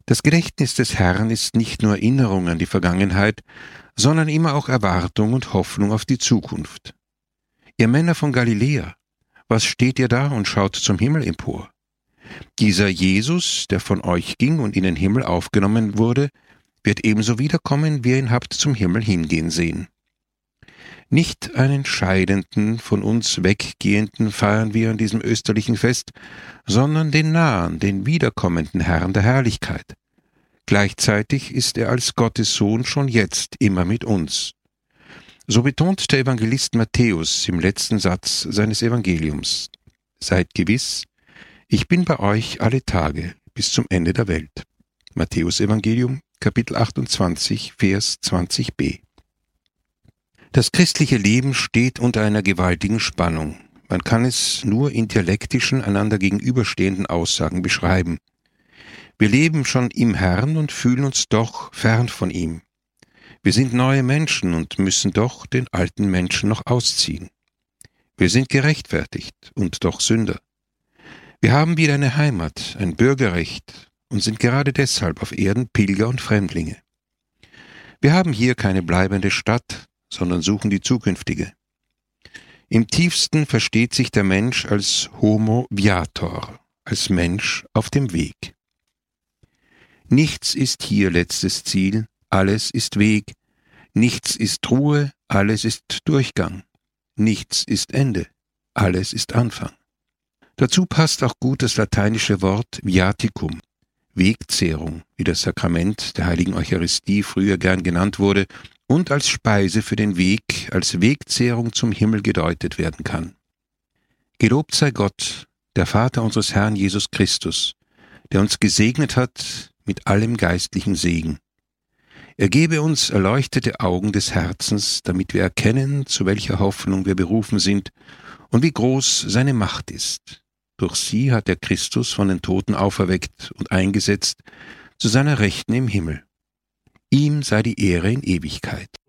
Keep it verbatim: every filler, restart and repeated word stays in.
Das Gedächtnis des Herrn ist nicht nur Erinnerung an die Vergangenheit, sondern immer auch Erwartung und Hoffnung auf die Zukunft. Ihr Männer von Galiläa, was steht ihr da und schaut zum Himmel empor? Dieser Jesus, der von euch ging und in den Himmel aufgenommen wurde, wird ebenso wiederkommen, wie ihr ihn habt zum Himmel hingehen sehen. Nicht einen scheidenden, von uns weggehenden feiern wir an diesem österlichen Fest, sondern den nahen, den wiederkommenden Herrn der Herrlichkeit. Gleichzeitig ist er als Gottes Sohn schon jetzt immer mit uns. So betont der Evangelist Matthäus im letzten Satz seines Evangeliums: Seid gewiss, ich bin bei euch alle Tage bis zum Ende der Welt. Matthäus Evangelium, Kapitel achtundzwanzig, Vers zwanzig b. Das christliche Leben steht unter einer gewaltigen Spannung. Man kann es nur in dialektischen, einander gegenüberstehenden Aussagen beschreiben. Wir leben schon im Herrn und fühlen uns doch fern von ihm. Wir sind neue Menschen und müssen doch den alten Menschen noch ausziehen. Wir sind gerechtfertigt und doch Sünder. Wir haben wieder eine Heimat, ein Bürgerrecht und sind gerade deshalb auf Erden Pilger und Fremdlinge. Wir haben hier keine bleibende Stadt, sondern suchen die zukünftige. Im tiefsten versteht sich der Mensch als Homo viator, als Mensch auf dem Weg. Nichts ist hier letztes Ziel, alles ist Weg. Nichts ist Ruhe, alles ist Durchgang. Nichts ist Ende, alles ist Anfang. Dazu passt auch gut das lateinische Wort Viaticum, Wegzehrung, wie das Sakrament der heiligen Eucharistie früher gern genannt wurde und als Speise für den Weg, als Wegzehrung zum Himmel gedeutet werden kann. Gelobt sei Gott, der Vater unseres Herrn Jesus Christus, der uns gesegnet hat mit allem geistlichen Segen. Er gebe uns erleuchtete Augen des Herzens, damit wir erkennen, zu welcher Hoffnung wir berufen sind und wie groß seine Macht ist. Durch sie hat er Christus von den Toten auferweckt und eingesetzt zu seiner Rechten im Himmel. Ihm sei die Ehre in Ewigkeit.